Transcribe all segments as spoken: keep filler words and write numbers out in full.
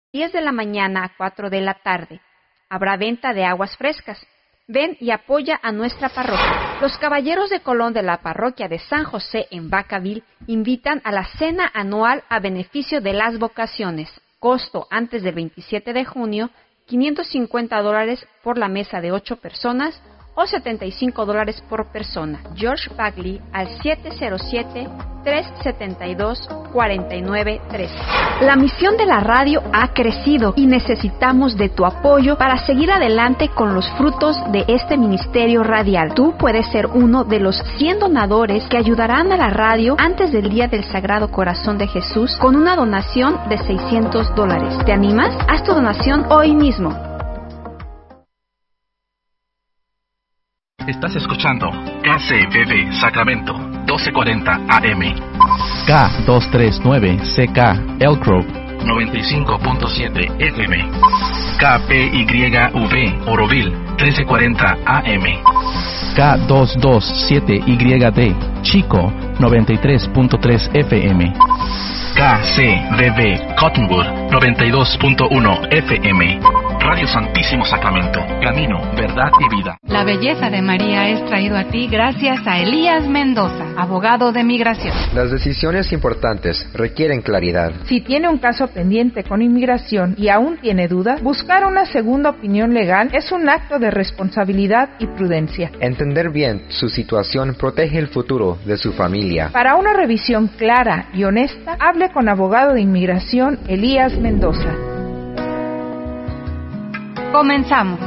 diez de la mañana a cuatro de la tarde. Habrá venta de aguas frescas. Ven y apoya a nuestra parroquia. Los Caballeros de Colón de la parroquia de San José en Vacaville invitan a la cena anual a beneficio de las vocaciones. Costo antes del veintisiete de junio, quinientos cincuenta dólares por la mesa de ocho personas o setenta y cinco dólares por persona. George Bagley al siete cero siete, tres siete dos, cuatro nueve tres. La misión de la radio ha crecido y necesitamos de tu apoyo para seguir adelante con los frutos de este ministerio radial. Tú puedes ser uno de los cien donadores que ayudarán a la radio antes del Día del Sagrado Corazón de Jesús con una donación de seiscientos dólares. ¿Te animas? Haz tu donación hoy mismo. Estás escuchando K C B B Sacramento, doce cuarenta A M. K doscientos treinta y nueve C K Elk Grove, noventa y cinco punto siete F M. K P Y V Oroville, trece cuarenta A M. K doscientos veintisiete Y D Chico, noventa y tres punto tres F M. K C B B Cottonwood, noventa y dos punto uno F M. Radio Santísimo Sacramento, camino, verdad y vida. La belleza de María es traído a ti gracias a Elías Mendoza, abogado de migración. Las decisiones importantes requieren claridad. Si tiene un caso pendiente con inmigración y aún tiene dudas, buscar una segunda opinión legal es un acto de responsabilidad y prudencia. Entender bien su situación protege el futuro de su familia. Para una revisión clara y honesta, hable con abogado de inmigración Elías Mendoza. Comenzamos.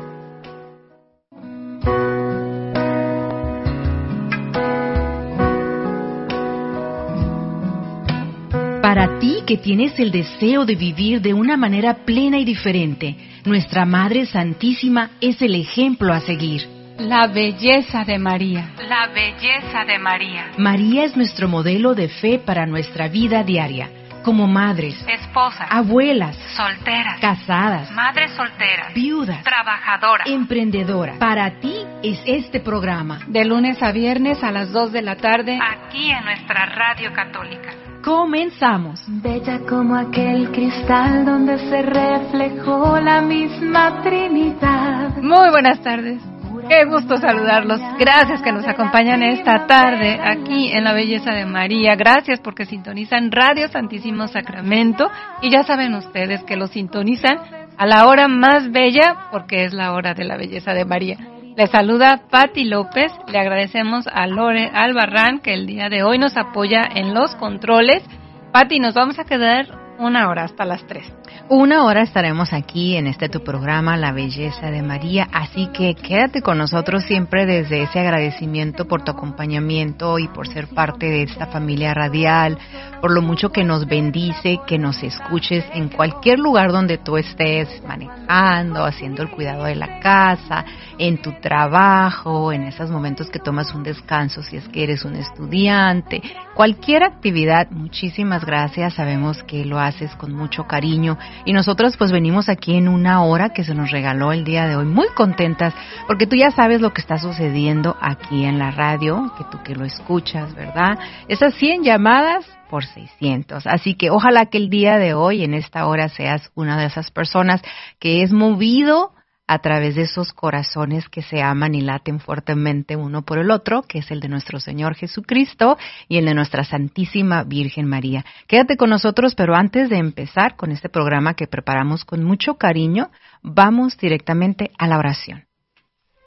Para ti que tienes el deseo de vivir de una manera plena y diferente, nuestra Madre Santísima es el ejemplo a seguir. La belleza de María. La belleza de María. María es nuestro modelo de fe para nuestra vida diaria. Como madres, esposas, abuelas, solteras, casadas, madres solteras, viudas, trabajadoras, emprendedoras. Para ti es este programa. De lunes a viernes a las dos de la tarde, aquí en nuestra radio católica. Comenzamos. Bella como aquel cristal donde se reflejó la misma Trinidad. Muy buenas tardes. Qué gusto saludarlos. Gracias que nos acompañan esta tarde aquí en La Belleza de María. Gracias porque sintonizan Radio Santísimo Sacramento. Y ya saben ustedes que lo sintonizan a la hora más bella porque es la hora de la Belleza de María. Les saluda Patti López. Le agradecemos a Lore Albarrán que el día de hoy nos apoya en los controles. Patti, nos vamos a quedar una hora hasta las tres. Una hora estaremos aquí en este tu programa, La Belleza de María, así que quédate con nosotros siempre desde ese agradecimiento por tu acompañamiento y por ser parte de esta familia radial, por lo mucho que nos bendice, que nos escuches en cualquier lugar donde tú estés manejando, haciendo el cuidado de la casa, en tu trabajo, en esos momentos que tomas un descanso si es que eres un estudiante, cualquier actividad. Muchísimas gracias, sabemos que lo haces con mucho cariño. Y nosotros pues venimos aquí en una hora que se nos regaló el día de hoy, muy contentas, porque tú ya sabes lo que está sucediendo aquí en la radio, que tú que lo escuchas, ¿verdad? Esas cien llamadas por seiscientos. Así que ojalá que el día de hoy, en esta hora, seas una de esas personas que es movido a través de esos corazones que se aman y laten fuertemente uno por el otro, que es el de nuestro Señor Jesucristo y el de nuestra Santísima Virgen María. Quédate con nosotros, pero antes de empezar con este programa que preparamos con mucho cariño, vamos directamente a la oración.